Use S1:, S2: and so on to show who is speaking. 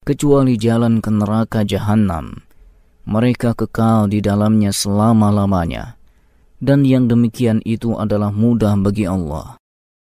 S1: kecuali jalan ke neraka Jahannam. Mereka kekal di dalamnya selama-lamanya. Dan yang demikian itu adalah mudah bagi Allah.